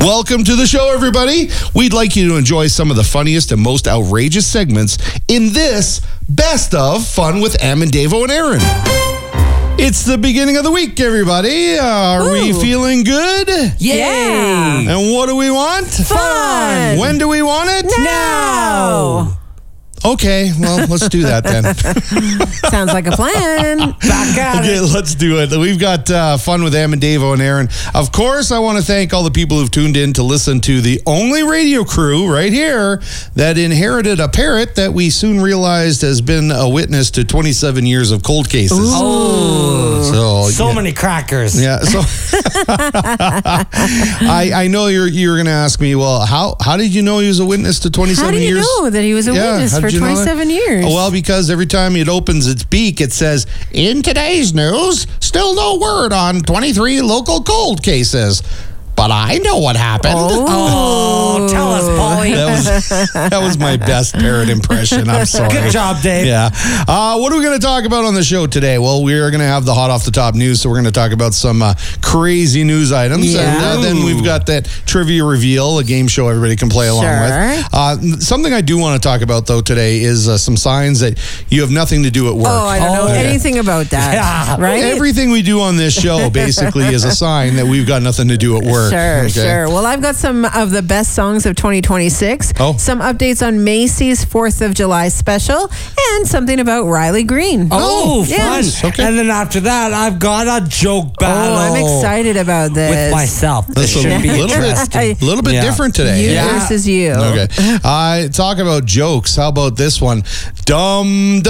Welcome to the show, everybody. We'd like you to enjoy some of the funniest and most outrageous segments in this Best of Fun with Am and Davo and Aaron. It's the beginning of the week, everybody. Are we feeling good? Yay! And what do we want? Fun! When do we want it? Now! Okay, well, let's do that then. Sounds like a plan. Back at Okay, it. let's do it. We've got Fun with Am and Davo and Aaron. Of course, I want to thank all the people who've tuned in to listen to the only radio crew right here that inherited a parrot that we soon realized has been a witness to 27 years of cold cases. Oh, so yeah. many crackers. Yeah, so I know you're going to ask me, well, how did you know he was a witness to 27 How do you years? know that he was a witness how for did you know that? 27 years? Well, because every time it opens its beak, it says, in today's news, still no word on 23 local cold cases. But I know what happened. Oh, tell us, Paulie. That was my best parrot impression. I'm sorry. Good job, Dave. Yeah. What are we going to talk about on the show today? Well, we're going to have the hot off the top news, so we're going to talk about some crazy news items. Yeah. And then we've got that trivia reveal, a game show everybody can play along with. Something I do want to talk about, though, today is some signs that you have nothing to do at work. Oh, I don't know Okay. anything about that. Yeah. Right? Everything we do on this show basically is a sign that we've got nothing to do at work. Sure, Okay? sure. Well, I've got some of the best songs of 2026. Oh. Some updates on Macy's 4th of July special, and something about Riley Green. Oh, yeah. fun. Okay. And then after that, I've got a joke battle. I'm excited about this. With myself. This That's should be interesting. a little bit Yeah. different today. You Yeah. versus you. Okay. Talk about jokes. How about this one? Dum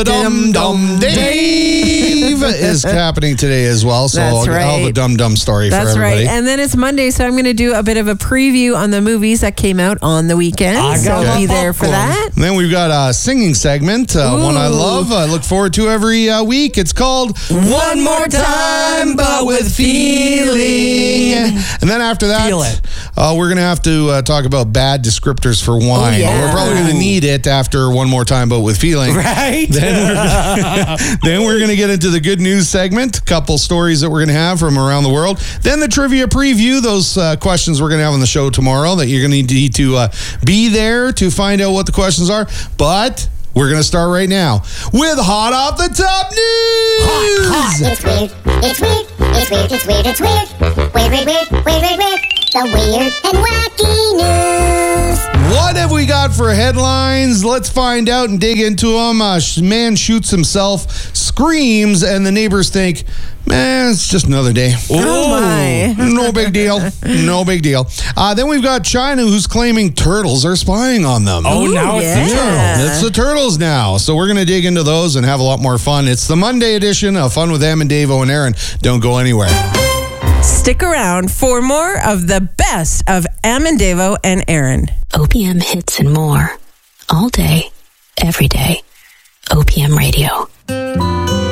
Dave is happening today as well. So That's I'll have a right. dumb story That's for everybody. right. And then it's Monday, so I'm going to do a bit of a preview on the movies that came out on the weekend. I So got be my there for popcorn. that. And then we've got a singing segment, one I love. I look forward to every week. It's called One More Time, but with feeling. And then after that, Feel it. we're going to have to talk about bad descriptors for wine. yeah. We're probably going to need it after One More Time, but with feeling. Right? Then we're going to get into the good news segment, a couple stories that we're going to have from around the world. Then the trivia preview, those questions we're going to have on the show tomorrow that you're going to need to be there to find out what the questions are. But we're going to start right now with Hot Off the Top News. It's weird, it's weird, it's weird, it's weird, it's weird. Weird, weird, weird, weird, weird, weird. The weird and wacky news. What have we got for headlines? Let's find out and dig into them. Man shoots himself, screams, and the neighbors think, man, it's just another day. Oh, my. No big deal. No big deal. Then we've got China, who's claiming turtles are spying on them. Oh, now it's the turtle. It's the turtles now. So we're going to dig into those and have a lot more fun. It's the Monday edition of Fun with Am and Davo and Aaron. Don't go anywhere. Stick around for more of the best of Am and Davo and Aaron. OPM hits and more. All day, every day. OPM Radio.